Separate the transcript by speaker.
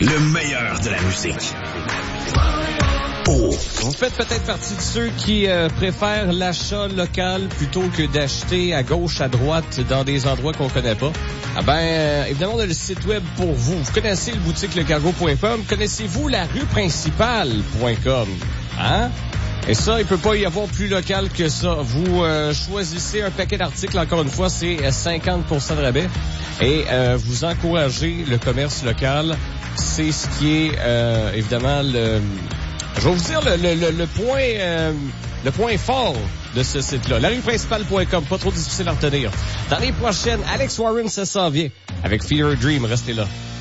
Speaker 1: Le meilleur de la musique. Oh.
Speaker 2: Vous faites peut-être partie de ceux qui préfèrent l'achat local plutôt que d'acheter à gauche, à droite, dans des endroits qu'on connaît pas. Ah ben, évidemment, on a le site web pour vous. Vous connaissez le boutique lecargo.com. Connaissez-vous la rue principale.com? Hein? Et ça, il peut pas y avoir plus local que ça. Vous choisissez un paquet d'articles, encore une fois, c'est 50% de rabais. Et vous encouragez le commerce local. C'est ce qui est, évidemment, je vais vous dire le point fort de ce site-là. La rue principale.com, pas trop difficile à retenir. Dans les prochaines, Alex Warren, ça s'en vient. Avec Fear Dream, restez là.